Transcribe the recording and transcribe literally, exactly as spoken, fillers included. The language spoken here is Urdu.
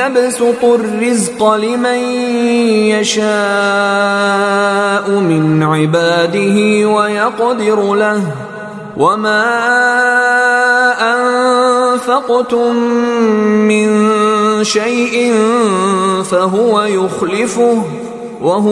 يبسط الرزق لمن يشاء من عباده ويقدر له وما أنفقتم من شيء فهو يخلفه وهو